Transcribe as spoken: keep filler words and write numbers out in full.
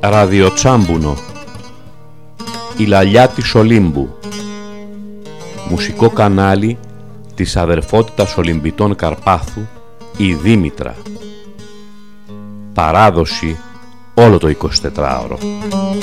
Ραδιοτσάμπουνο. Η λαλιά της Ολύμπου. Μουσικό κανάλι της αδερφότητας Ολυμπιτών Καρπάθου, η Δήμητρα. Παράδοση όλο το εικοσιτετράωρο.